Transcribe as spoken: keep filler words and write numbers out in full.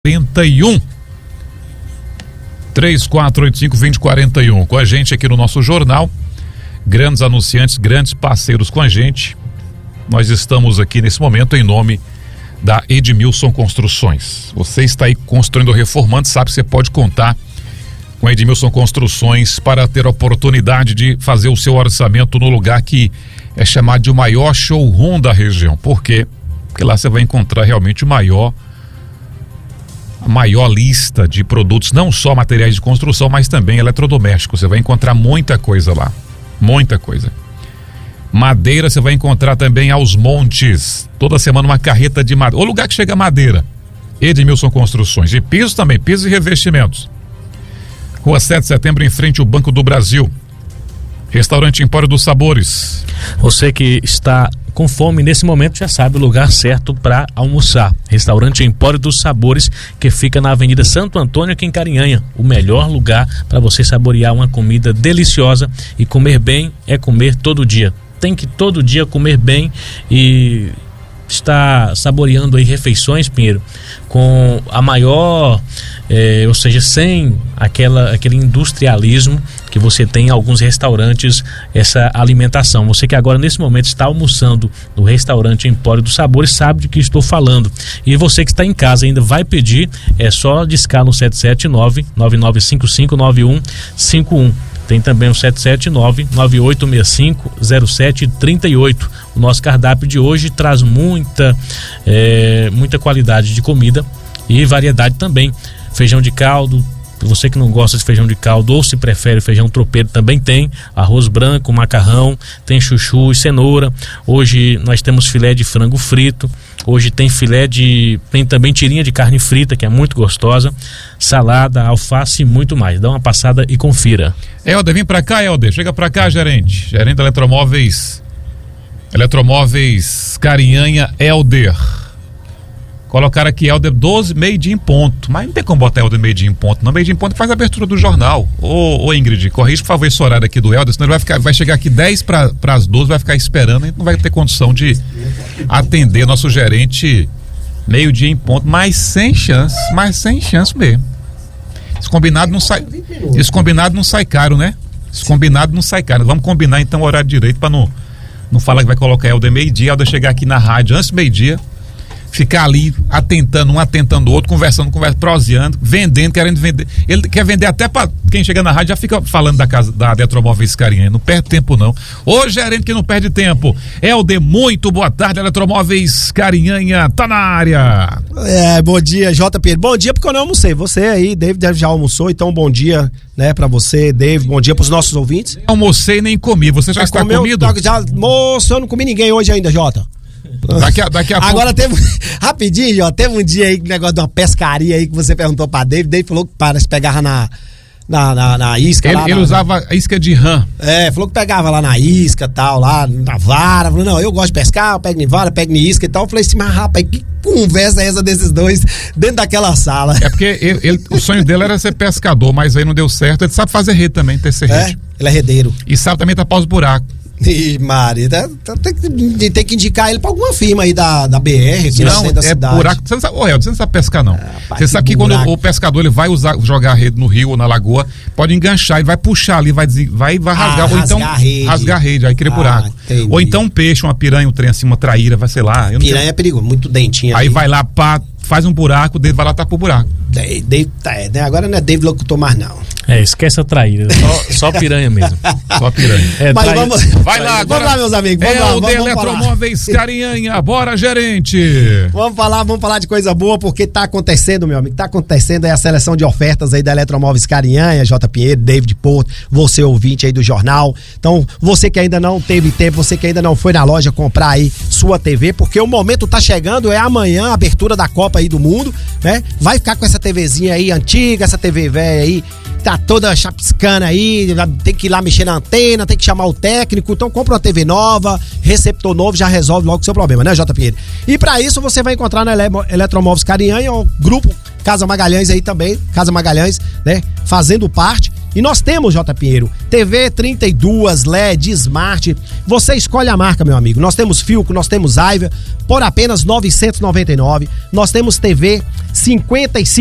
quarenta e um três quatro oito cinco, dois zero quatro um. Com a gente aqui no nosso jornal, grandes anunciantes, grandes parceiros com a gente. Nós estamos aqui nesse momento em nome da Edmilson Construções. Você está aí construindo ou reformando, sabe que você pode contar com a Edmilson Construções para ter a oportunidade de fazer o seu orçamento no lugar que é chamado de o maior showroom da região. Por quê? Porque lá você vai encontrar realmente o maior a maior lista de produtos, não só materiais de construção, mas também eletrodomésticos. Você vai encontrar muita coisa lá, muita coisa. Madeira você vai encontrar também aos montes, toda semana uma carreta de madeira, o lugar que chega madeira, Edmilson Construções. E piso também, pisos e revestimentos. Rua sete de setembro, em frente ao Banco do Brasil. Restaurante Empório dos Sabores. Você que está com fome nesse momento já sabe o lugar certo para almoçar. Restaurante Empório dos Sabores, que fica na Avenida Santo Antônio, aqui em Carinhanha. O melhor lugar para você saborear uma comida deliciosa. E comer bem é comer todo dia. Tem que todo dia comer bem e estar saboreando aí refeições, Pinheiro, com a maior, eh, ou seja, sem aquela, aquele industrialismo que você tem em alguns restaurantes, essa alimentação. Você que agora nesse momento está almoçando no restaurante Empório dos Sabores sabe de que estou falando. E você que está em casa ainda vai pedir, é só discar no sete sete nove, nove nove cinco cinco, nove um cinco um. Tem também o sete sete nove, nove oito seis cinco, zero sete três oito. O nosso cardápio de hoje traz muita, é, muita qualidade de comida e variedade também. Feijão de caldo, você que não gosta de feijão de caldo ou se prefere feijão tropeiro, também tem arroz branco, macarrão, tem chuchu e cenoura. Hoje nós temos filé de frango frito, hoje tem filé de, tem também tirinha de carne frita, que é muito gostosa, salada, alface e muito mais. Dá uma passada e confira. Helder, vem pra cá, Helder, chega pra cá, gerente, gerente da Eletromóveis, Eletromóveis Carinhanha, Helder. Colocaram aqui Helder doze, meio-dia em ponto. Mas não tem como botar Helder meio-dia em ponto, não. Meio-dia em ponto faz a abertura do jornal. Ô, ô Ingrid, corrige por favor esse horário aqui do Helder, senão ele vai, ficar, vai chegar aqui dez para as doze, vai ficar esperando, a gente não vai ter condição de atender nosso gerente meio-dia em ponto, mas sem chance, mas sem chance mesmo. Esse combinado não sai, esse combinado não sai caro, né? Esse combinado não sai caro. Vamos combinar então o horário direito para não, não falar que vai colocar Helder meio-dia, Helder chegar aqui na rádio antes do meio-dia, ficar ali atentando um, atentando o outro, conversando, conversa, proseando, vendendo, querendo vender. Ele quer vender até para quem chega na rádio, já fica falando da casa da Eletromóveis Carinhanha. Não perde tempo, não. Ô, gerente que não perde tempo. Helder, muito boa tarde. Eletromóveis Carinhanha tá na área. É, bom dia, J P. Bom dia, porque eu não almocei. Você aí, David, já almoçou, então bom dia, né, pra você, David. Bom dia pros nossos ouvintes. Não almocei nem comi. Você já, já está comeu, comido? Já, moço, eu não comi ninguém hoje ainda, Jota. Daqui a, daqui a Agora pouco... teve, rapidinho, ó, teve um dia aí, um negócio de uma pescaria aí que você perguntou pra David, David falou que parece pegava na, na, na, na isca ele, lá. Ele na, usava a isca de rã. É, falou que pegava lá na isca e tal, lá na vara, falou, não, eu gosto de pescar, eu pego em vara, pego em isca e tal, eu falei assim, mas rapaz, que conversa é essa desses dois dentro daquela sala? É porque ele, ele, o sonho dele era ser pescador, mas aí não deu certo, ele sabe fazer rede também, ter rede. É, ele é redeiro. E sabe também tapar os buracos. Ih, Mari, tem que, tem que indicar ele pra alguma firma aí da, da B R, aqui não, no da é cidade. Buraco. Você não sabe, oh, você não sabe pescar, não. Ah, você sabe que, que quando o pescador ele vai usar, jogar a rede no rio ou na lagoa, pode enganchar, ele vai puxar ali, vai, vai, vai rasgar, ah, ou então rasgar a rede, rasgar a rede, aí cria ah, buraco. Entendi. Ou então um peixe, uma piranha, um trem assim, uma traíra, vai, sei lá. Eu não piranha sei. É perigoso, muito dentinho. Aí ali. vai lá, pá, faz um buraco, o dedo vai lá, tapa o buraco. Dave, né? Agora não é Dave locutor mais, não. É, esquece a traíra, só, só piranha mesmo. Só piranha. É, mas traíra. vamos, vai lá, agora. Vamos lá, meus amigos. Vamos é lá, o vamos, de Eletromóveis Carinhanha. Bora, gerente. Vamos falar, vamos falar de coisa boa, porque tá acontecendo, meu amigo. Tá acontecendo aí a seleção de ofertas aí da Eletromóveis Carinhanha, J. Pinheiro, David Porto, você ouvinte aí do jornal. Então, você que ainda não teve tempo, você que ainda não foi na loja comprar aí sua T V, porque o momento tá chegando, é amanhã a abertura da Copa aí do Mundo, né? Vai ficar com essa TVzinha aí antiga, essa T V velha aí, tá toda chapiscana aí, tem que ir lá mexer na antena, tem que chamar o técnico, então compra uma T V nova, receptor novo, já resolve logo o seu problema, né, J. Pinheiro? E pra isso você vai encontrar na Ele- Eletromóveis Carinhanha, o grupo Casa Magalhães aí também, Casa Magalhães, né, fazendo parte, E nós temos, J. Pinheiro, T V trinta e dois, L E D, Smart. Você escolhe a marca, meu amigo. Nós temos Philco, nós temos Aiva, por apenas novecentos e noventa e nove. Nós temos T V cinquenta e cinco